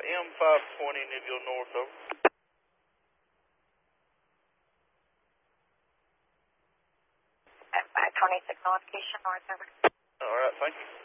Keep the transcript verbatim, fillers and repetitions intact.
M five twenty, Newville North, over. At five twenty-six North, Keisha North, over. All right, thank you.